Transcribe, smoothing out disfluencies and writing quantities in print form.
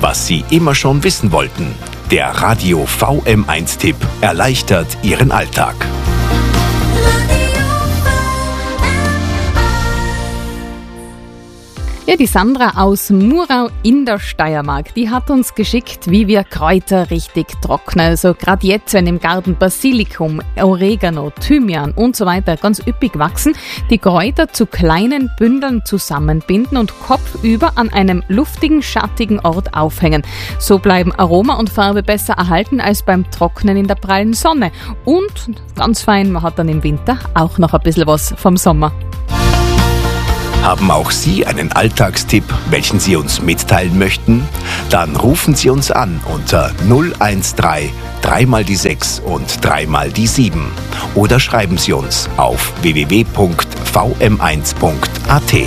was Sie immer schon wissen wollten. Der Radio VM1-Tipp erleichtert Ihren Alltag. Ja, die Sandra aus Murau in der Steiermark, die hat uns geschickt, wie wir Kräuter richtig trocknen. Also gerade jetzt, wenn im Garten Basilikum, Oregano, Thymian und so weiter ganz üppig wachsen, die Kräuter zu kleinen Bündeln zusammenbinden und kopfüber an einem luftigen, schattigen Ort aufhängen. So bleiben Aroma und Farbe besser erhalten als beim Trocknen in der prallen Sonne. Und ganz fein, man hat dann im Winter auch noch ein bisschen was vom Sommer. Haben auch Sie einen Alltagstipp, welchen Sie uns mitteilen möchten? Dann rufen Sie uns an unter 013 3 mal die 6 und 3 mal die 7 oder schreiben Sie uns auf www.vm1.at.